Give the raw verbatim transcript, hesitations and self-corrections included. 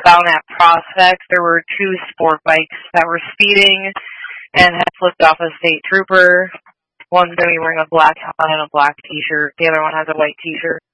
down at Prospect, there were two sport bikes that were speeding and had flipped off a state trooper. One's going to be wearing a black helmet and a black t-shirt. The other one has a white t-shirt.